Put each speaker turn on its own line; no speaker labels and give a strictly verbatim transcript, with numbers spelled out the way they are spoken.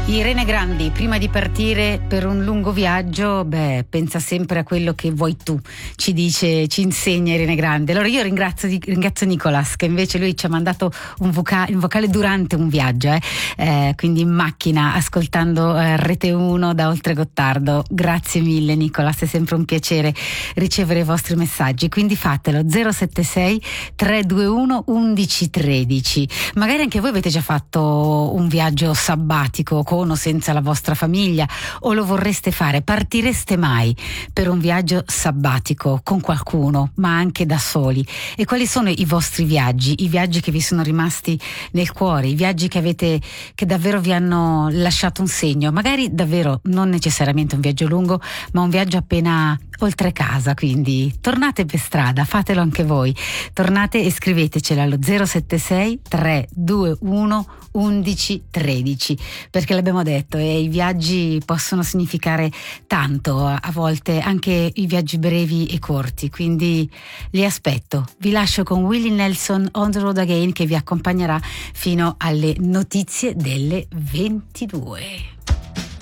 Irene Grandi, prima di partire per un lungo viaggio, beh, pensa sempre a quello che vuoi tu, ci dice, ci insegna Irene Grandi. Allora io ringrazio, ringrazio Nicolas, che invece lui ci ha mandato un, voca- un vocale durante un viaggio, eh? Eh, quindi in macchina, ascoltando eh, Rete uno da Oltregottardo. Grazie mille Nicolas, è sempre un piacere ricevere i vostri messaggi, quindi fatelo zero sette sei tre due uno uno uno uno tre. Magari anche voi avete già fatto un viaggio sabbatico con o senza la vostra famiglia, o lo vorreste fare. Partireste mai per un viaggio sabbatico con qualcuno, ma anche da soli? E quali sono i vostri viaggi, i viaggi che vi sono rimasti nel cuore, i viaggi che avete, che davvero vi hanno lasciato un segno? Magari davvero non necessariamente un viaggio lungo, ma un viaggio appena oltre casa. Quindi tornate per strada, fatelo anche voi, tornate e scrivetecelo allo zero sette sei tre due uno uno uno tre, perché l'abbiamo detto, e i viaggi possono significare tanto, a volte anche i viaggi brevi e corti, quindi li aspetto. Vi lascio con Willie Nelson, On the Road Again, che vi accompagnerà fino alle notizie delle ventidue.